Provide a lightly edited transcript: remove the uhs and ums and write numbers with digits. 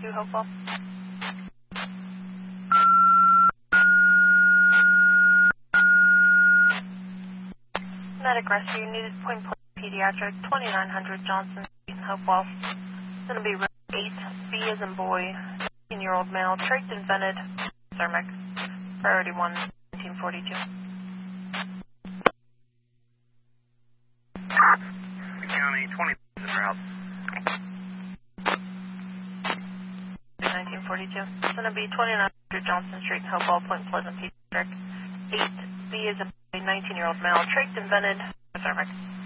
2 Hopewell. Medic rescue needed point pediatric, 2900 Johnson Street in Hopewell. It's going to be room 8, B as in boy, 19-year-old male, trached and vented, thermic, priority 1, 1942. County 20 in route. 1942. It's going to be 2900 Johnson Street in Hopewell, Point Pleasant Pediatric, 8, B as in boy, 19-year-old male, trached and vented, thermic.